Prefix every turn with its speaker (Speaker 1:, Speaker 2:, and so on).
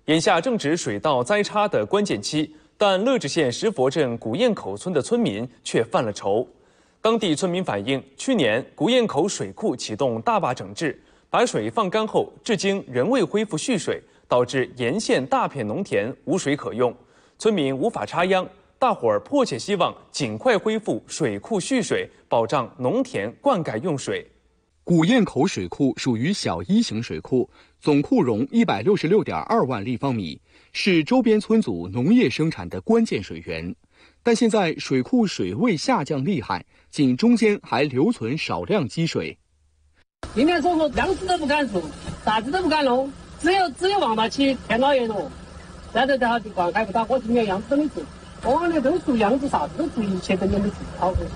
Speaker 1: 眼下正值水稻栽插的关键期，但乐至县石佛镇古堰口村的村民却犯了愁。当地村民反映，去年古堰口水库启动大坝整治，把水放干后，至今仍未恢复蓄水，导致沿线大片农田无水可用，村民无法插秧。大伙儿迫切希望尽快恢复水库蓄水，保障农田灌溉用水。
Speaker 2: 古堰口水库属于小一型水库，总库容166.2万立方米，是周边村组农业生产的关键水源。但现在水库水位下降厉害，仅中间还留存少量积水。
Speaker 3: 今年说粮食都不敢种，啥子都不敢弄，只有望到起天老爷了。现在在就灌溉不到，我今年样子都没种，我们都种杨子啥子都种一切等等都种好的。